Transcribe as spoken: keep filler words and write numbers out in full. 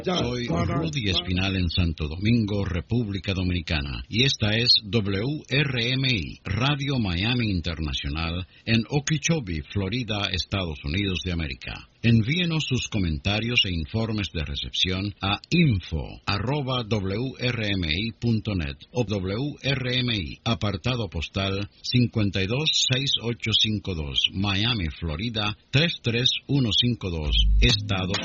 Soy Rudy Espinal en Santo Domingo, República Dominicana, y esta es W R M I, Radio Miami Internacional, en Okeechobee, Florida, Estados Unidos de América. Envíenos sus comentarios e informes de recepción a info arroba w r m i punto net o W R M I, apartado postal cinco dos seis ocho cinco dos, Miami, Florida tres tres uno cinco dos, Estados